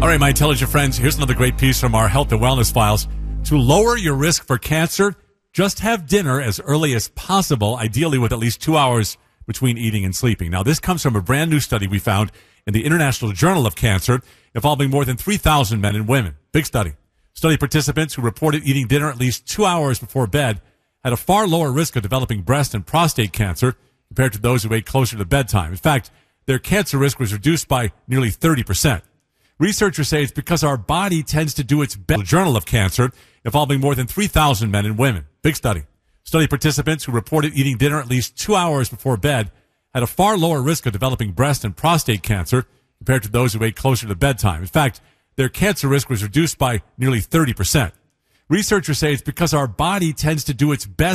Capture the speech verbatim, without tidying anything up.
All right, my intelligent friends, here's another great piece from our Health and Wellness Files. To lower your risk for cancer, just have dinner as early as possible, ideally with at least two hours between eating and sleeping. Now, this comes from a brand new study we found in the International Journal of Cancer involving more than three thousand men and women. Big study. Study participants who reported eating dinner at least two hours before bed had a far lower risk of developing breast and prostate cancer compared to those who ate closer to bedtime. In fact, their cancer risk was reduced by nearly thirty percent. Researchers say it's because our body tends to do its best. Journal of Cancer involving more than three thousand men and women. Big study. Study participants who reported eating dinner at least two hours before bed had a far lower risk of developing breast and prostate cancer compared to those who ate closer to bedtime. In fact, their cancer risk was reduced by nearly thirty percent. Researchers say it's because our body tends to do its best